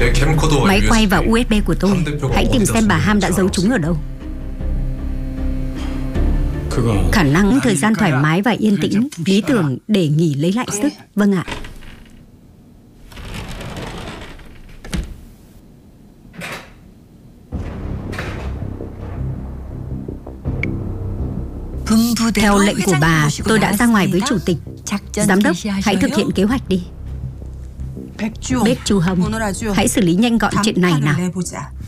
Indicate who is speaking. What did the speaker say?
Speaker 1: Máy quay và USB của tôi. Hãy tìm xem bà Ham đã giấu chúng ở đâu. Khả năng thời gian thoải mái và yên tĩnh, lý tưởng để nghỉ lấy lại sức. Vâng ạ. Theo lệnh của bà, tôi đã ra ngoài với chủ tịch. Giám đốc, hãy thực hiện kế hoạch đi. Baek Chu Hong, hãy xử lý nhanh gọn chuyện này nào.